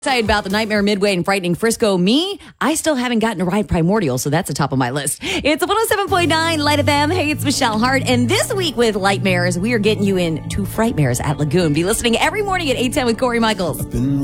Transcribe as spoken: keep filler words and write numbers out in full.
Excited about the Nightmare Midway and Frightening Frisco. Me, I still haven't gotten to ride Primordial, so that's the top of my list. It's one oh seven point nine Light F M. Hey, it's Michelle Hart. And this week with Lightmares, we are getting you in to Frightmares at Lagoon. Be listening every morning at eight ten with Corey Michaels.